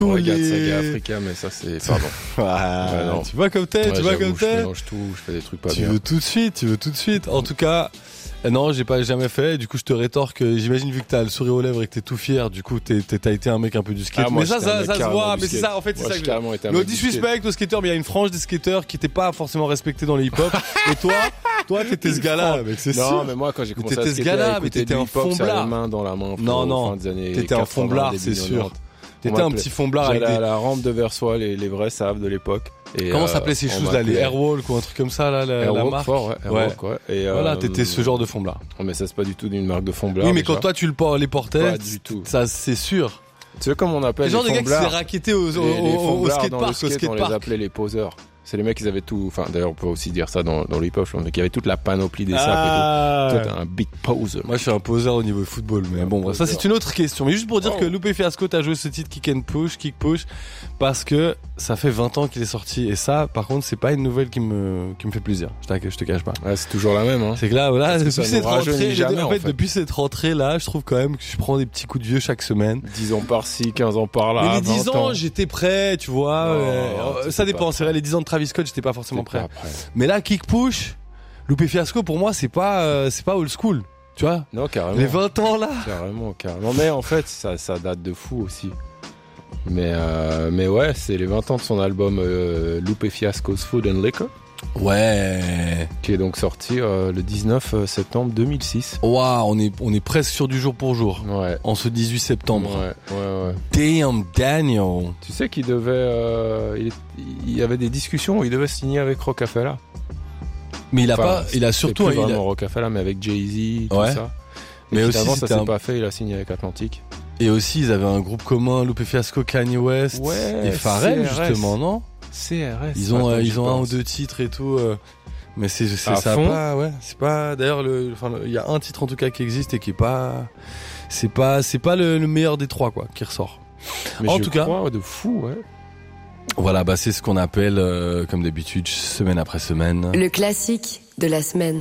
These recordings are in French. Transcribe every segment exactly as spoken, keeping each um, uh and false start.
On regarde les... Saga Africa, mais ça c'est... Pardon. Ah, ouais, tu vois comme t'es, ouais, tu vois comme je t'es. mélange tout, je fais des trucs pas tu bien. veux tout de suite, tu veux tout de suite. En tout cas, euh, non, j'ai pas jamais fait. Du coup, je te rétorque. euh, J'imagine vu que t'as le sourire aux lèvres et que t'es tout fier, du coup, t'es, t'es, t'as été un mec un peu du skate. Ah, moi, mais ça, j'étais un ça, mec ça se carrément voit. du Mais c'est skate. ça, en fait, c'est Moi, ça. j'ai que carrément été un No mec du skate. disrespect aux skateurs, mais il y a une frange des skateurs qui étaient pas forcément respectés dans le hip-hop. Et toi, toi, t'étais ce gars-là, mec, c'est Non, sûr. mais moi, quand j'ai Mais commencé à t'étais ce skater, gars-là, à mais écouter t'étais du un hip-hop, ça fomblard. allait main dans la main. Non, frérot, non. fin des années T'étais un quatre-vingts, fomblard, début c'est sûr. quatre-vingt-dix. T'étais On un m'appelait- petit fomblard avec J'allais des... à la rampe de Versoix, les, les vrais savent de l'époque. Et, Comment euh, s'appelaient ces on choses là, les m'appelait Airwalk ou un truc comme ça là, la, la Airwalk marque. fort, ouais, Airwalk, ouais. Et, Voilà, euh, t'étais ce genre de fomblard. oh, mais ça c'est pas du tout d'une marque de fomblard. Oui, mais déjà. quand toi tu le por- les portais, Pas du tout. ça c'est sûr. Tu sais comment on appelle Les les genre des gars qui se fomblards fait raqueter au, au, Les- les au, au fomblards dans le skatepark, au skate, on les skatepark. appelait les poseurs. C'est les mecs qui avaient tout. Enfin, d'ailleurs, on peut aussi dire ça dans, dans le hip-hop, je pense, mais qui avaient toute la panoplie des sacs Ah. et tout. Toi, t'es un big poser. Moi je suis un poseur au niveau football, mais Un bon, bref, ça poseur. c'est une autre question. Mais juste pour dire Oh. que Lupe Fiasco t'as joué ce titre Kick and Push, Kick Push, parce que ça fait vingt ans qu'il est sorti. Et ça, par contre, c'est pas une nouvelle qui me, qui me fait plaisir. Je te, je te cache pas. Ouais, c'est toujours la même, hein. C'est que là, voilà, Parce que depuis ça cette nous rajeunit rentrée, jamais, en en fait, fait. depuis cette rentrée là, je trouve quand même que je prends des petits coups de vieux chaque semaine. dix ans par-ci, quinze ans par-là. Mais les dix vingt ans, j'étais prêt, tu vois. Non, euh, t'étais ça pas dépend. prêt. C'est vrai, les dix ans de Travis Scott, j'étais pas forcément C'est prêt. pas prêt. Mais là, Kick Push, Lupe Fiasco, pour moi, c'est pas, euh, c'est pas old school. Tu vois? Non, carrément. Les vingt ans là. Carrément, carrément. Mais en fait, ça, ça date de fou aussi. Mais, euh, mais ouais, c'est les vingt ans de son album euh, Lupe Fiasco's Food and Liquor, Ouais. qui est donc sorti euh, le dix-neuf septembre deux mille six. Waouh, on est, on est presque sur du jour pour jour. Ouais. En ce dix-huit septembre. Ouais, ouais, ouais. Damn, Daniel. Tu sais qu'il devait, euh, il, est- il y avait des discussions où il devait signer avec Rockefeller. Mais il a Enfin, pas, il a c'était surtout, plus il a- vraiment Rockefeller, mais avec Jay-Z, tout Ouais. ça. Mais Et aussi, finalement, ça c'était s'est un- pas fait. Il a signé avec Atlantic. et aussi, ils avaient un groupe commun, Lupe Fiasco, Kanye West. Ouais, et Pharrell, C R S. justement, non? C R S. Ils ont, euh, maintenant, ils j'y ont un ou pense. deux titres et tout. euh, mais c'est, c'est À ça. a fond. Pas, ouais. C'est pas. D'ailleurs, le, enfin, le- il y a un titre en tout cas qui existe et qui est pas. C'est pas, c'est pas le, le meilleur des trois quoi, qui ressort. Mais En je tout cas- crois, de fou, ouais. Voilà, bah c'est ce qu'on appelle, euh, comme d'habitude, semaine après semaine. Le classique de la semaine.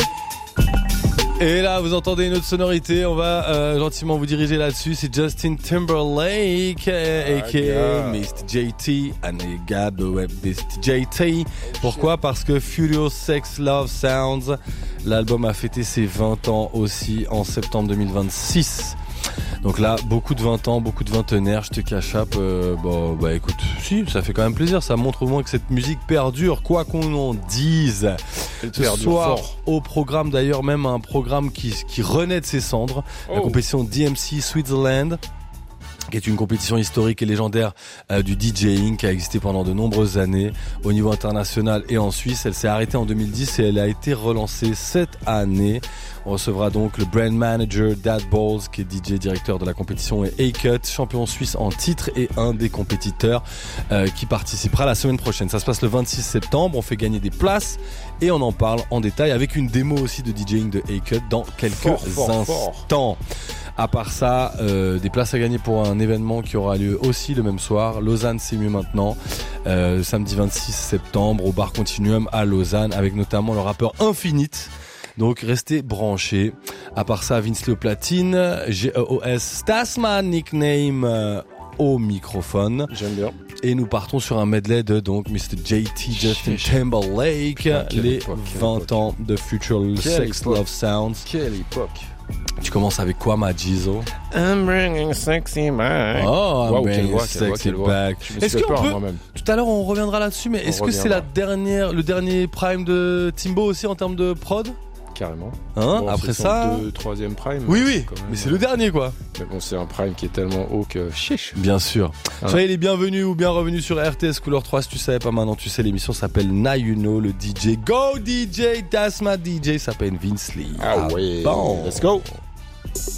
Et là, vous entendez une autre sonorité. On va euh, gentiment vous diriger là-dessus. C'est Justin Timberlake, euh, aka God. mister J T, and I got the web mister J T. Pourquoi? Parce que Furious Sex Love Sounds, l'album a fêté ses vingt ans aussi en septembre deux mille vingt-six. Donc là, beaucoup de vingt ans, beaucoup de vingtenaires, je te cachape. Euh, bon, bah écoute, si, ça fait quand même plaisir. Ça montre au moins que cette musique perdure, quoi qu'on en dise. Elle Ce perdure soir, fort. au programme d'ailleurs, même un programme qui, qui renaît de ses cendres, la Oh. compétition D M C Switzerland, qui est une compétition historique et légendaire euh, du DJing qui a existé pendant de nombreuses années au niveau international et en Suisse. Elle s'est arrêtée en deux mille dix et elle a été relancée cette année. On recevra donc le brand manager Dad Balls, qui est D J directeur de la compétition, et A-Cut, champion suisse en titre et un des compétiteurs euh, qui participera la semaine prochaine. Ça se passe le vingt-six septembre, on fait gagner des places et on en parle en détail avec une démo aussi de DJing de A-Cut dans quelques Fort, fort, instants. À part ça, euh, des places à gagner pour un événement qui aura lieu aussi le même soir. Lausanne, c'est mieux maintenant. Euh, samedi vingt-six septembre au bar Continuum à Lausanne, avec notamment le rappeur Infinite. Donc restez branchés. À part ça, Vince Le Platine, G E O S Stasman nickname euh, au microphone. J'aime bien. Et nous partons sur un medley de donc mister J T Justin Timberlake, Putain, quelle les époque, quelle vingt époque. ans de Future Sex époque. Love Sounds. Quelle époque. Tu commences avec quoi, ma Jizo? I'm bringing sexy back. Oh, Wow, I'm quelle bringing voix, quelle voix, sexy quelle voix. back. Je me suis Est-ce fait qu'on peur peut- moi-même. Tout à l'heure, on reviendra là-dessus, mais On est-ce que c'est la reviendra. dernière, le dernier prime de Timbo aussi en termes de prod? Carrément. Hein? Bon, Après c'est ça? son deux, troisième prime. Oui, oui, quand même, mais c'est euh, le dernier, quoi. Mais bon, c'est un prime qui est tellement haut que chiche. Bien sûr. Ah. Soyez les bienvenus ou bien revenus sur R T S Couleur trois. Si tu savais pas maintenant, tu sais, l'émission s'appelle Now You Know. Le D J, go D J, that's my D J, s'appelle Vince Lee. Ah ouais. bon. Let's go.